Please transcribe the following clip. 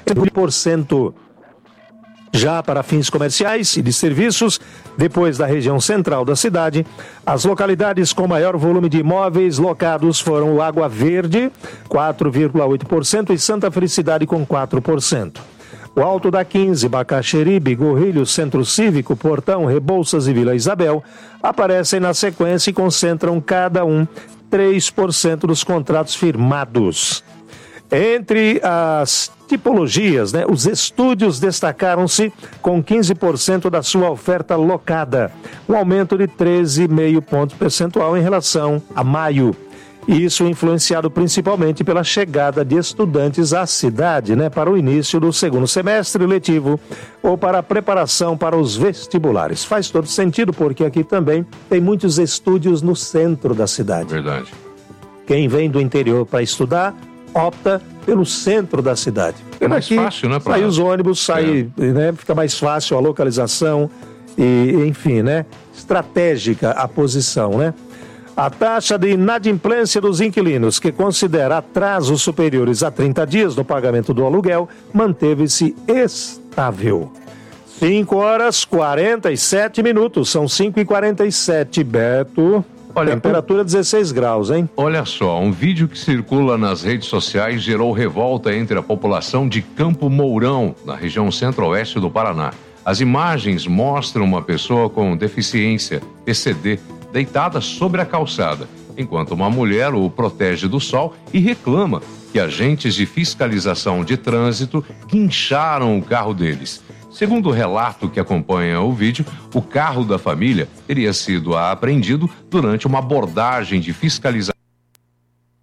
100%. Já para fins comerciais e de serviços, depois da região central da cidade, as localidades com maior volume de imóveis locados foram Água Verde, 4,8%, e Santa Felicidade, com 4%. O Alto da 15, Bacaxeribe, Gorrilho, Centro Cívico, Portão, Rebouças e Vila Isabel aparecem na sequência e concentram cada um 3% dos contratos firmados. Entre as tipologias, os estúdios destacaram-se com 15% da sua oferta locada, um aumento de 13,5 pontos percentual em relação a maio. Isso influenciado principalmente pela chegada de estudantes à cidade, para o início do segundo semestre letivo ou para a preparação para os vestibulares. Faz todo sentido, porque aqui também tem muitos estúdios no centro da cidade. Verdade. Quem vem do interior para estudar opta pelo centro da cidade. É mais fácil, né? Sai os ônibus, fica mais fácil a localização e, enfim, estratégica a posição, A taxa de inadimplência dos inquilinos, que considera atrasos superiores a 30 dias no pagamento do aluguel, manteve-se estável. 5h47, são 5h47, Beto. Olha, temperatura 16 graus, hein? Olha só, um vídeo que circula nas redes sociais gerou revolta entre a população de Campo Mourão, na região centro-oeste do Paraná. As imagens mostram uma pessoa com deficiência, PCD, deitada sobre a calçada, enquanto uma mulher o protege do sol e reclama que agentes de fiscalização de trânsito guincharam o carro deles. Segundo o relato que acompanha o vídeo, o carro da família teria sido apreendido durante uma abordagem de fiscalização